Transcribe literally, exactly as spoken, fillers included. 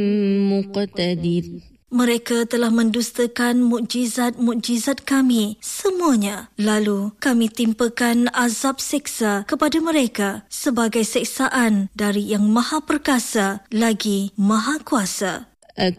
مقتدر. Mereka telah mendustakan mukjizat-mukjizat kami semuanya. Lalu kami timpakan azab seksa kepada mereka sebagai seksaan dari Yang Maha Perkasa lagi Maha Kuasa.